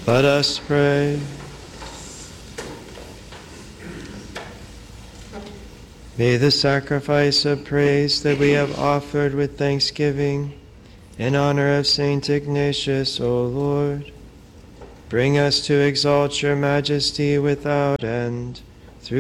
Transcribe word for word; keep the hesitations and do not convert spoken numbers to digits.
Let us pray. May the sacrifice of praise that we have offered with thanksgiving in honor of Saint Ignatius, O Lord, bring us to exalt your majesty without end.